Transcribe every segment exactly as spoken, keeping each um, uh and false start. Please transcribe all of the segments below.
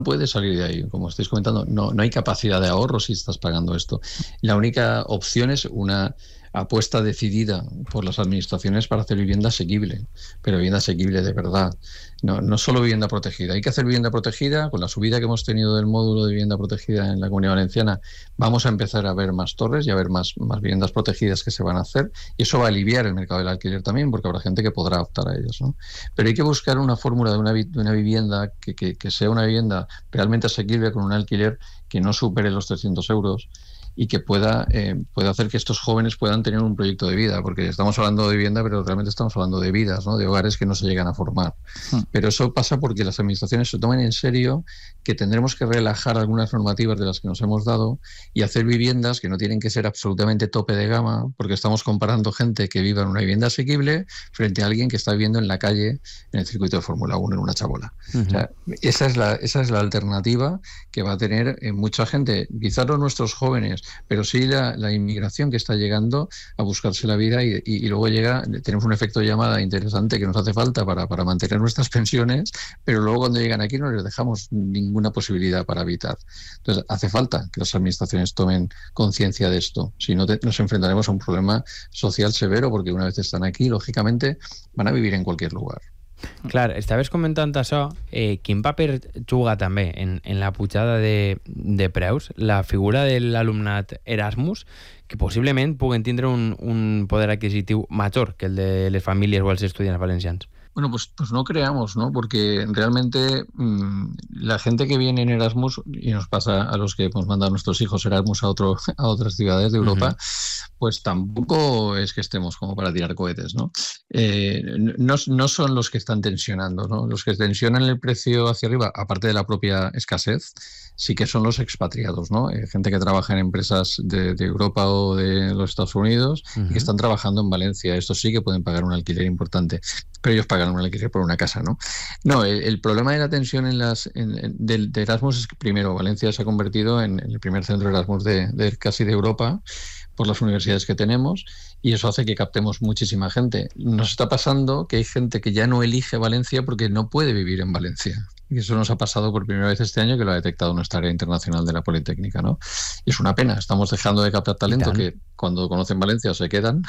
puedes salir de ahí, como estáis comentando, no, no hay capacidad de ahorro si estás pagando esto. La única opción es una apuesta decidida por las administraciones para hacer vivienda asequible, pero vivienda asequible de verdad, no, no solo vivienda protegida. Hay que hacer vivienda protegida. Con la subida que hemos tenido del módulo de vivienda protegida en la Comunidad Valenciana, vamos a empezar a ver más torres y a ver más, más viviendas protegidas que se van a hacer, y eso va a aliviar el mercado del alquiler también, porque habrá gente que podrá optar a ellas, ¿no? Pero hay que buscar una fórmula de una, de una vivienda que, que, que sea una vivienda realmente asequible, con un alquiler que no supere los trescientos euros, y que pueda, eh, pueda hacer que estos jóvenes puedan tener un proyecto de vida, porque estamos hablando de vivienda, pero realmente estamos hablando de vidas, ¿no? De hogares que no se llegan a formar. Hmm. Pero eso pasa porque las administraciones se toman en serio que tendremos que relajar algunas normativas de las que nos hemos dado y hacer viviendas que no tienen que ser absolutamente tope de gama, porque estamos comparando gente que viva en una vivienda asequible frente a alguien que está viviendo en la calle, en el circuito de Fórmula uno, en una chabola. Uh-huh. O sea, esa es la, esa es la alternativa que va a tener eh, mucha gente, quizás no nuestros jóvenes, pero sí la, la inmigración que está llegando a buscarse la vida, y, y, y luego llega, tenemos un efecto de llamada interesante que nos hace falta para, para mantener nuestras pensiones, pero luego cuando llegan aquí no les dejamos ninguna posibilidad para habitar. Entonces hace falta que las administraciones tomen conciencia de esto, si no te, nos enfrentaremos a un problema social severo, porque una vez están aquí, lógicamente van a vivir en cualquier lugar. Clar, estaves comentant això, eh, quin paper juga també en, en la pujada de, de preus la figura de l'alumnat Erasmus, que possiblement puguen tindre un, un poder adquisitiu major que el de les famílies o els estudiants valencians? Bueno, pues, pues no creamos, ¿no? Porque realmente mmm, la gente que viene en Erasmus, y nos pasa a los que hemos mandado a nuestros hijos Erasmus a, otro, a otras ciudades de Europa, uh-huh. pues tampoco es que estemos como para tirar cohetes, ¿no? Eh, no, no son los que están tensionando, ¿no? Los que tensionan el precio hacia arriba, aparte de la propia escasez, sí que son los expatriados, ¿no? Eh, gente que trabaja en empresas de, de Europa o de los Estados Unidos, uh-huh. y que están trabajando en Valencia. Estos sí que pueden pagar un alquiler importante, pero ellos pagan un alquiler por una casa, ¿no? No, el, el problema de la tensión en las en, en, de, de Erasmus es que, primero, Valencia se ha convertido en, en el primer centro Erasmus de, de casi de Europa por las universidades que tenemos, y eso hace que captemos muchísima gente. Nos está pasando que hay gente que ya no elige Valencia porque no puede vivir en Valencia. Y eso nos ha pasado por primera vez este año, que lo ha detectado nuestra área internacional de la Politécnica, ¿no? Y es una pena, estamos dejando de captar talento que cuando conocen Valencia se quedan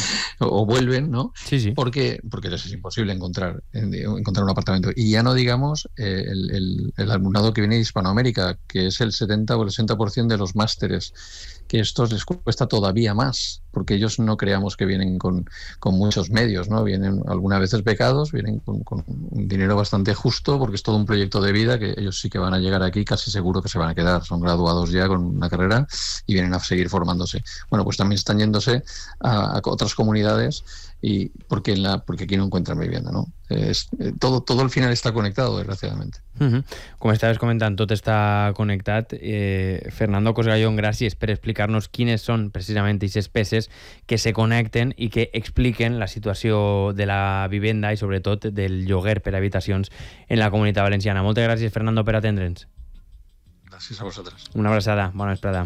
o vuelven, ¿no? Sí, sí. Porque, porque les es imposible encontrar, encontrar un apartamento. Y ya no digamos eh, el, el, el alumnado que viene de Hispanoamérica, que es el setenta o el sesenta por ciento de los másteres, que estos les cuesta todavía más, porque ellos no creamos que vienen con, con muchos medios, ¿no? Vienen algunas veces becados, vienen con, con un dinero bastante justo, porque es todo un proyecto de vida, que ellos sí que van a llegar aquí, casi seguro que se van a quedar, son graduados ya con una carrera y vienen a seguir formándose. Bueno, pues también están yéndose a, a otras comunidades, y porque, en la, porque aquí no encuentran vivienda, ¿no? Es, eh, todo, todo al final está conectado, desgraciadamente. Uh-huh. Com estaves comentant, tot està connectat. Eh, Fernando Cosgallón, gràcies per explicar-nos quines són precisament aquestes peces que se connecten i que expliquen la situació de la vivenda i sobretot del lloguer per habitacions en la Comunitat Valenciana. Moltes gràcies, Fernando, per atendre'ns. Gràcies a vosaltres. Una abraçada, bona vesprada.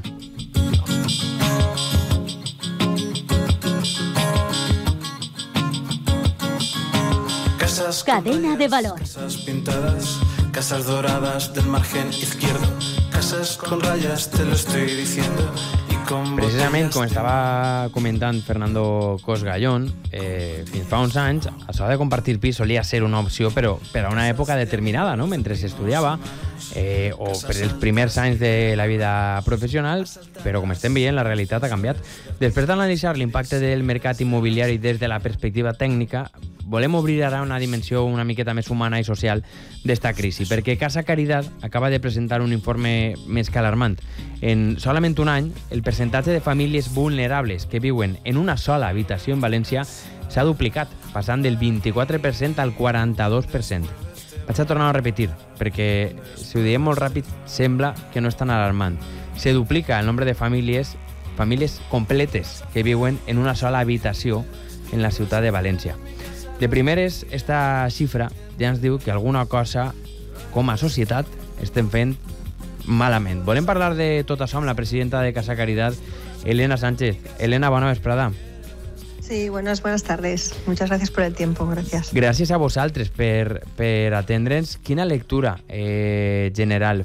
Cadena de valor. Casas pintadas, casas doradas del margen izquierdo, casas con rayas, te lo estoy diciendo. Precisament, com estava comentant Fernando Cosgallón, eh, fins fa uns anys, això de compartir pis solia ser una opció, però per a una època determinada, no? Mentre s'estudiava, eh, o per els primers anys de la vida professional, però com estem veient, la realitat ha canviat. Després d'analitzar l'impacte del mercat immobiliari des de la perspectiva tècnica, volem obrir ara una dimensió una miqueta més humana i social d'esta crisi, perquè Casa Caritat acaba de presentar un informe més que alarmant. En solament un any, el percentatge de famílies vulnerables que viuen en una sola habitació en València s'ha duplicat, passant del vint-i-quatre per cent al quaranta-dos per cent. Vaig a tornar a repetir, perquè si ho diem molt ràpid sembla que no és tan alarmant. Se duplica el nombre de famílies, famílies completes que viuen en una sola habitació en la ciutat de València. De primeres, esta xifra ja ens diu que alguna cosa com a societat estem fent malament. Volem parlar de tot això amb la presidenta de Casa Caritat, Elena Sánchez. Elena, bona vesprada. Sí, buenas, buenas tardes. Muchas gracias por el tiempo, gracias. Gràcies a vosaltres per, per atendre'ns. Quina lectura eh, general